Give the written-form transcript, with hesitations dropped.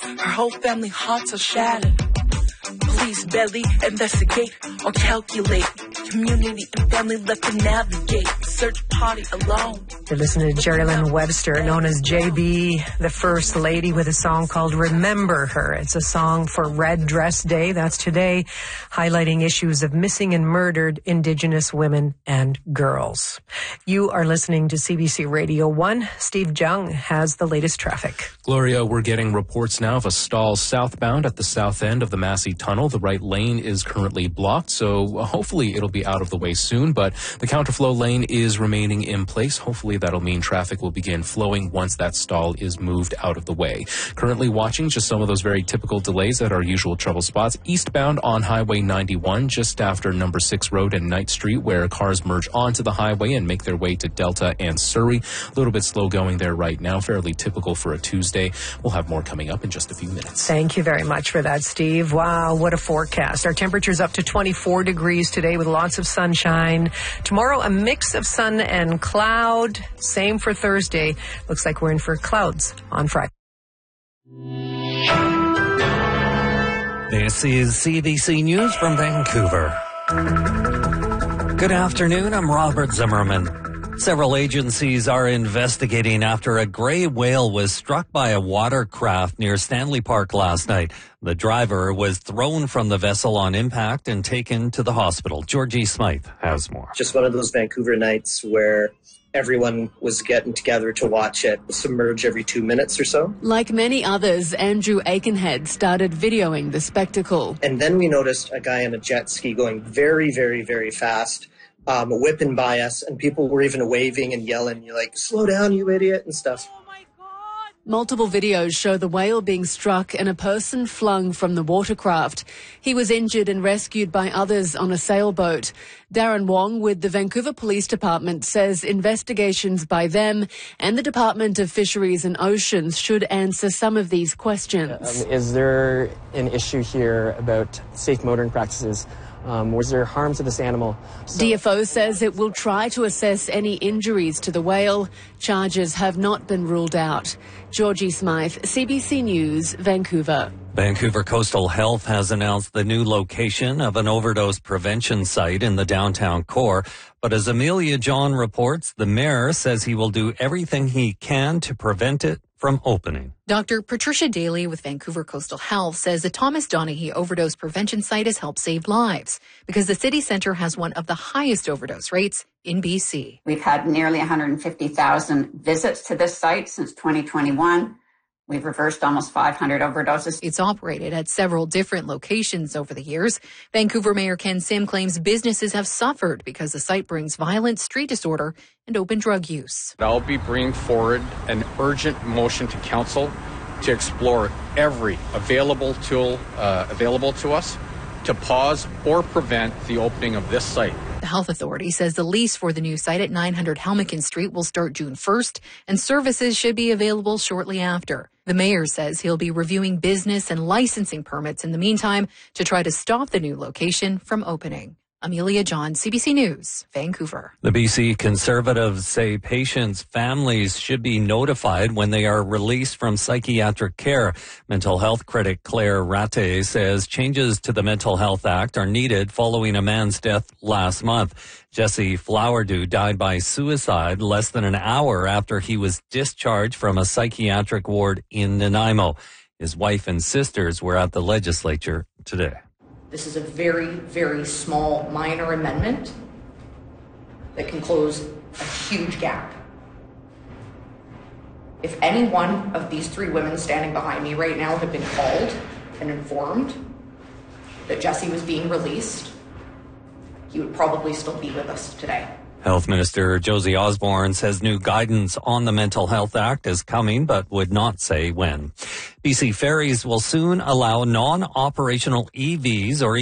Her whole family hearts are shattered. Police barely investigate or calculate. Community and family left to navigate. Search party alone. You're listening to Jerry Lynn Webster, known as JB, the First Lady, with a song called Remember Her. It's a song for Red Dress Day. That's today, highlighting issues of missing and murdered Indigenous women and girls. You are listening to CBC Radio 1. Steve Jung has the latest traffic. Gloria, we're getting reports now of a stall southbound at the south end of the Massey Tunnel. The right lane is currently blocked, so hopefully it'll be out of the way soon, but the counterflow lane is remaining in place. Hopefully that'll mean traffic will begin flowing once that stall is moved out of the way. Currently watching just some of those very typical delays at our usual trouble spots. Eastbound on Highway 91, just after Number 6 Road and Knight Street, where cars merge onto the highway and make their way to Delta and Surrey. A little bit slow going there right now, fairly typical for a Tuesday. We'll have more coming up in just a few minutes. Thank you very much for that, Steve. Wow, what a forecast. Our temperature's up to 24 degrees today with lots of sunshine. Tomorrow, a mix of sun and cloud. Same for Thursday. Looks like we're in for clouds on Friday. This is CBC News from Vancouver. Good afternoon, I'm Robert Zimmerman. Several agencies are investigating after a gray whale was struck by a watercraft near Stanley Park last night. The driver was thrown from the vessel on impact and taken to the hospital. Georgie Smythe has more. Just one of those Vancouver nights where everyone was getting together to watch it submerge every 2 minutes or so. Like many others, Andrew Aikenhead started videoing the spectacle. And then we noticed a guy on a jet ski going very, very, very fast, whipping by us, and people were even waving and yelling, you're like, slow down, you idiot, and stuff. Multiple videos show the whale being struck and a person flung from the watercraft. He was injured and rescued by others on a sailboat. Darren Wong with the Vancouver Police Department says investigations by them and the Department of Fisheries and Oceans should answer some of these questions. Is there an issue here about safe motoring practices? Was there harm to this animal? DFO says it will try to assess any injuries to the whale. Charges have not been ruled out. Georgie Smythe, CBC News, Vancouver. Vancouver Coastal Health has announced the new location of an overdose prevention site in the downtown core. But as Amelia John reports, the mayor says he will do everything he can to prevent it from opening. Dr. Patricia Daly with Vancouver Coastal Health says the Thomas Donaghy overdose prevention site has helped save lives because the city centre has one of the highest overdose rates in BC. We've had nearly 150,000 visits to this site since 2021. We've reversed almost 500 overdoses. It's operated at several different locations over the years. Vancouver Mayor Ken Sim claims businesses have suffered because the site brings violent street disorder and open drug use. I'll be bringing forward an urgent motion to council to explore every available tool available to us to pause or prevent the opening of this site. The health authority says the lease for the new site at 900 Helmicken Street will start June 1st, and services should be available shortly after. The mayor says he'll be reviewing business and licensing permits in the meantime to try to stop the new location from opening. Amelia John, CBC News, Vancouver. The BC Conservatives say patients' families should be notified when they are released from psychiatric care. Mental health critic Claire Ratte says changes to the Mental Health Act are needed following a man's death last month. Jesse Flowerdew died by suicide less than an hour after he was discharged from a psychiatric ward in Nanaimo. His wife and sisters were at the legislature today. This is a very, very small, minor amendment that can close a huge gap. If any one of these three women standing behind me right now had been called and informed that Jesse was being released, he would probably still be with us today. Health Minister Josie Osborne says new guidance on the Mental Health Act is coming, but would not say when. BC Ferries will soon allow non-operational EVs or